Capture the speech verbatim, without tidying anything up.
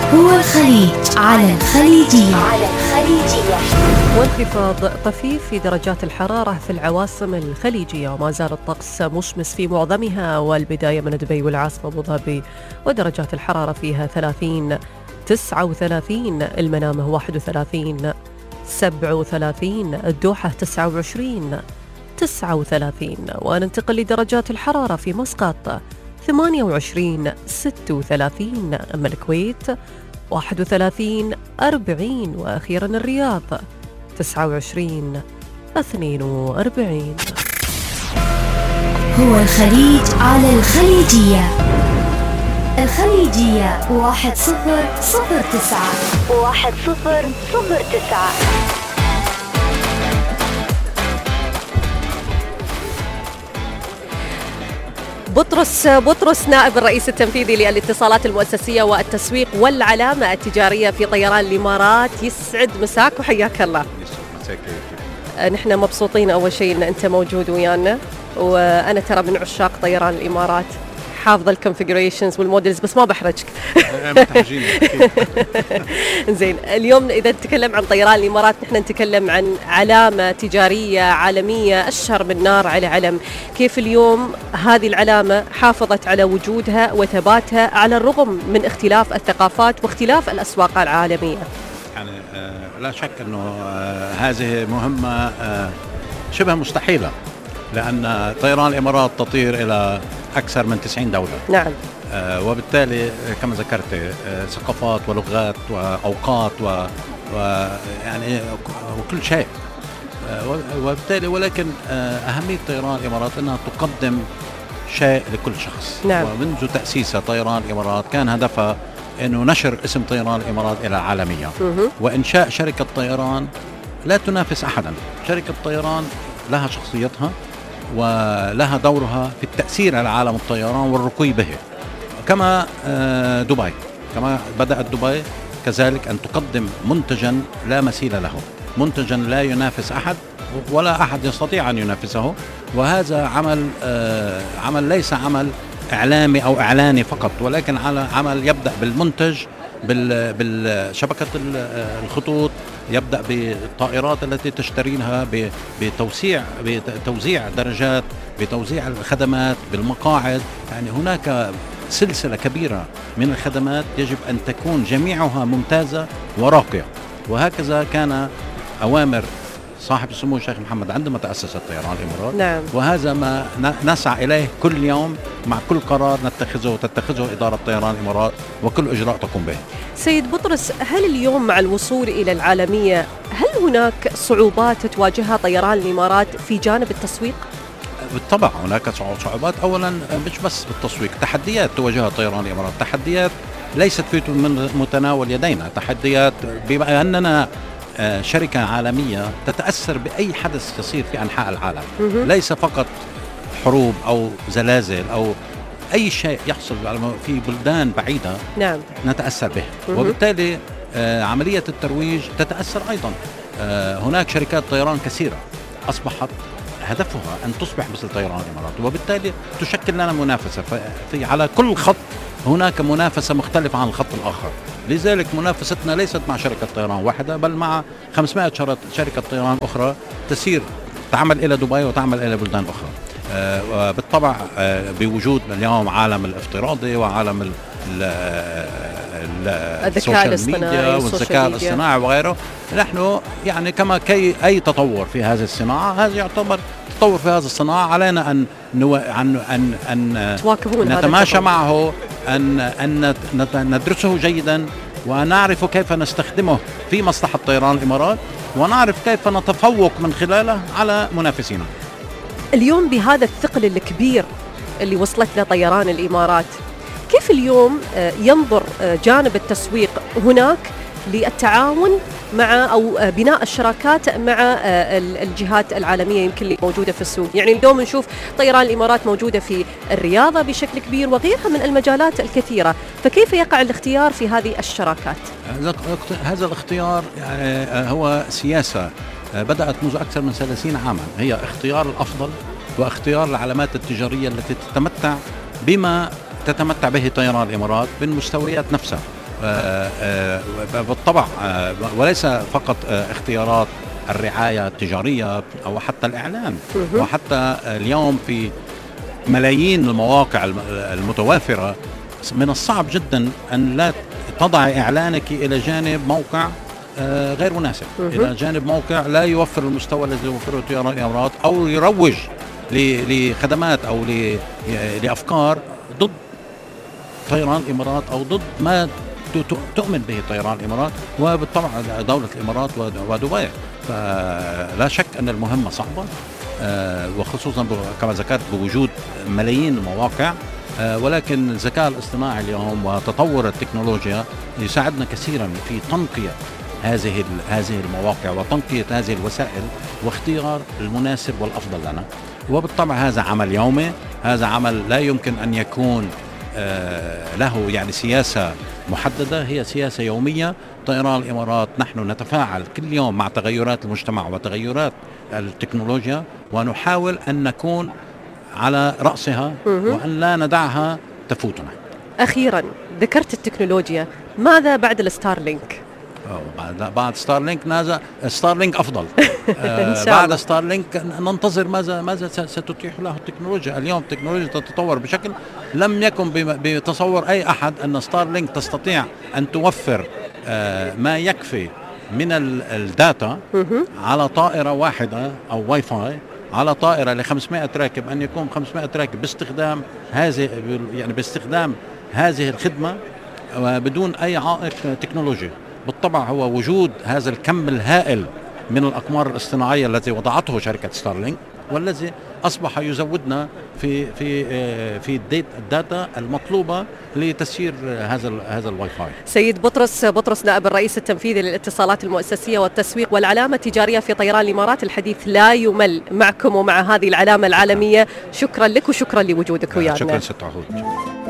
هو الخليج على الخليجية. على الخليجية. وانخفاض طفيف في درجات الحرارة في العواصم الخليجية، وما زال الطقس مشمس في معظمها، والبداية من دبي والعاصمة أبو ظبي ودرجات الحرارة فيها ثلاثين تسعة وثلاثين، المنامة واحد وثلاثين سبعة وثلاثين، الدوحة تسعة وعشرين تسعة وثلاثين. وننتقل لدرجات الحرارة في مسقط ثمانية وعشرين ستة وثلاثين، أما الكويت واحد وثلاثين أربعين، وأخيرا الرياض تسعة وعشرين اثنين وأربعين. هو الخليج على الخليجية. الخليجية واحد صفر صفر تسعة واحد صفر صفر تسعة. بطرس بطرس نائب الرئيس التنفيذي للاتصالات المؤسسية والتسويق والعلامة التجارية في طيران الإمارات، يسعد مساك وحياك الله. نحن مبسوطين أول شيء أن أنت موجود ويانا، وأنا ترى من عشاق طيران الإمارات، حافظ الكونفيجريشنز والمودلز، بس ما بحرجك. زين، اليوم إذا نتكلم عن طيران الإمارات نحن نتكلم عن علامة تجارية عالمية أشهر من نار على علم. كيف اليوم هذه العلامة حافظت على وجودها وثباتها على الرغم من اختلاف الثقافات واختلاف الأسواق العالمية؟ يعني آه لا شك أنه آه هذه مهمة آه شبه مستحيلة، لأن طيران الإمارات تطير إلى أكثر من تسعين دولة. نعم. آه وبالتالي كما ذكرت آه ثقافات ولغات وأوقات ويعني وكل شيء. آه وبالتالي ولكن آه أهمية طيران الإمارات أنها تقدم شيء لكل شخص. نعم. ومنذ تأسيس طيران الإمارات كان هدفها أنه نشر اسم طيران الإمارات إلى العالمية، وإنشاء شركة طيران لا تنافس أحدا. شركة طيران لها شخصيتها ولها دورها في التأثير على عالم الطيران والرقي به، كما دبي، كما بدأت دبي كذلك أن تقدم منتجا لا مثيل له، منتجا لا ينافس أحد ولا أحد يستطيع أن ينافسه. وهذا عمل عمل ليس عمل إعلامي أو إعلاني فقط، ولكن على عمل يبدأ بالمنتج، بالشبكة الخطوط، يبدأ بالطائرات التي تشترينها، بتوسيع بتوزيع درجات، بتوزيع الخدمات، بالمقاعد. يعني هناك سلسلة كبيرة من الخدمات يجب أن تكون جميعها ممتازة وراقية، وهكذا كان أوامر صاحب السمو الشيخ محمد عندما تأسست طيران الإمارات. نعم. وهذا ما نسعى إليه كل يوم مع كل قرار نتخذه تتخذه إدارة طيران الإمارات وكل إجراء تقوم به. سيد بطرس، هل اليوم مع الوصول إلى العالمية هل هناك صعوبات تواجهها طيران الإمارات في جانب التسويق؟ بالطبع هناك صعوبات، أولا مش بس بالتسويق، تحديات تواجهها طيران الإمارات، تحديات ليست في من متناول يدينا، تحديات بما أننا شركة عالمية تتأثر بأي حدث يصير في أنحاء العالم، ليس فقط حروب أو زلازل أو أي شيء يحصل في بلدان بعيدة. نعم. نتأثر به، وبالتالي عملية الترويج تتأثر أيضا. هناك شركات طيران كثيرة أصبحت هدفها أن تصبح مثل طيران الإمارات، وبالتالي تشكل لنا منافسة في على كل خط. هناك منافسة مختلفة عن الخط الآخر، لذلك منافستنا ليست مع شركة طيران واحدة بل مع خمسمائة شركة طيران أخرى تسير تعمل إلى دبي وتعمل إلى بلدان أخرى. آه وبالطبع آه بوجود اليوم عالم الافتراضي وعالم ال ال الذكاء الاصطناعي والذكاء الاصطناعي وغيره، نحن يعني كما كي أي تطور في هذه الصناعة، هذا يعتبر تطور في هذه الصناعة، علينا أن نو... أن أن أن نتماشى معه، أن أن ندرسه جيدا ونعرف كيف نستخدمه في مصلحة طيران الإمارات، ونعرف كيف نتفوق من خلاله على منافسينا. اليوم بهذا الثقل الكبير اللي وصلت له طيران الإمارات، كيف اليوم ينظر جانب التسويق هناك للتعاون مع أو بناء الشراكات مع الجهات العالمية يمكن اللي موجودة في السوق؟ يعني اليوم نشوف طيران الإمارات موجودة في الرياضة بشكل كبير وغيرها من المجالات الكثيرة، فكيف يقع الاختيار في هذه الشراكات؟ هذا الاختيار يعني هو سياسة بدأت منذ أكثر من ثلاثين عاما، هي اختيار الأفضل واختيار العلامات التجارية التي تتمتع بما تتمتع به طيران الإمارات بالمستويات نفسها. بالطبع، وليس فقط اختيارات الرعاية التجارية أو حتى الإعلان، وحتى اليوم في ملايين المواقع المتوافرة من الصعب جدا أن لا تضع إعلانك إلى جانب موقع غير مناسب، إلى جانب موقع لا يوفر المستوى الذي يوفره طيران الإمارات، أو يروج لخدمات أو لأفكار ضد طيران الإمارات أو ضد ما تؤمن به طيران الإمارات، وبالطبع دولة الإمارات ودبي. فلا شك أن المهمة صعبة، وخصوصا كما ذكرت بوجود ملايين المواقع، ولكن الذكاء الاصطناعي اليوم وتطور التكنولوجيا يساعدنا كثيرا في تنقية هذه هذه المواقع وتنقية هذه الوسائل واختيار المناسب والأفضل لنا. وبالطبع هذا عمل يومي، هذا عمل لا يمكن أن يكون له يعني سياسة محددة، هي سياسة يومية. طيران الإمارات نحن نتفاعل كل يوم مع تغيرات المجتمع وتغيرات التكنولوجيا، ونحاول أن نكون على رأسها وأن لا ندعها تفوتنا. أخيرا ذكرت التكنولوجيا، ماذا بعد الستارلينك؟ بعد بعد ستارلينك نازل ستارلينك أفضل. آه بعد ستارلينك ننتظر ماذا ماذا ستتيح له التكنولوجيا. اليوم التكنولوجيا تتطور بشكل لم يكن بتصور أي أحد أن ستارلينك تستطيع أن توفر آه ما يكفي من الداتا على طائرة واحدة أو واي فاي على طائرة ل خمسمائة راكب، أن يكون خمسمائة راكب باستخدام هذه يعني باستخدام هذه الخدمة بدون أي عائق تكنولوجي. بالطبع هو وجود هذا الكم الهائل من الأقمار الاصطناعية التي وضعته شركة ستارلينك، والذي أصبح يزودنا في في في الداتا المطلوبة لتسيير هذا هذا الواي فاي. سيد بطرس بطرس نائب الرئيس التنفيذي للاتصالات المؤسسية والتسويق والعلامة التجارية في طيران الإمارات، الحديث لا يمل معكم ومع هذه العلامة العالمية. شكرا لك وشكرا لوجودك ويانا. شكرا ست عهود.